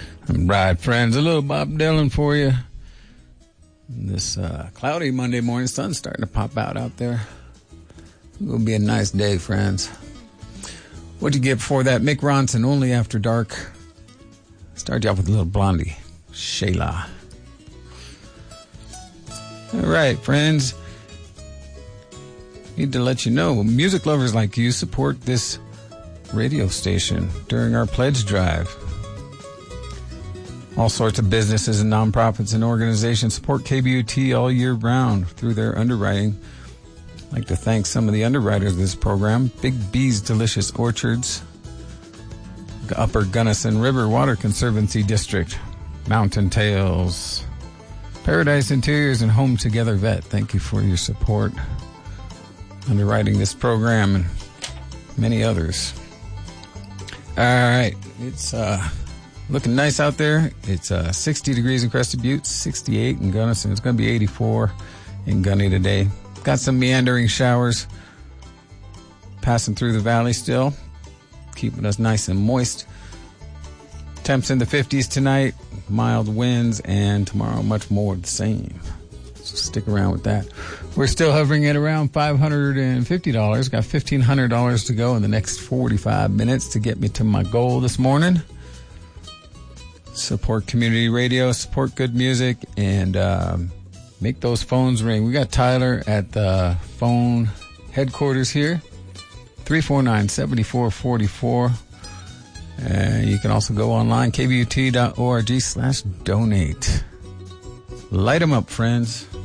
Right, friends, a little Bob Dylan for you. This cloudy Monday morning, sun's starting to pop out there. It's going to be a nice day, friends. What'd you get before that? Mick Ronson, Only After Dark. Start you off with a little Blondie, Shayla. All right, friends. Need to let you know, music lovers like you support this radio station during our pledge drive. All sorts of businesses and nonprofits and organizations support KBUT all year round through their underwriting. I'd like to thank some of the underwriters of this program. Big B's Delicious Orchards, the Upper Gunnison River Water Conservancy District, Mountain Tales, Paradise Interiors, and Home Together Vet. Thank you for your support underwriting this program and many others. All right, it's looking nice out there. It's 60 degrees in Crested Butte, 68 in Gunnison. It's going to be 84 in Gunny today. Got some meandering showers passing through the valley still, keeping us nice and moist. Temps in the 50s tonight, mild winds, and tomorrow much more of the same. So stick around with that. We're still hovering at around $550. Got $1,500 to go in the next 45 minutes to get me to my goal this morning. Support community radio, support good music, and make those phones ring. We got Tyler at the phone headquarters here, 349-7444. You can also go online, kbut.org/donate. Light them up, friends.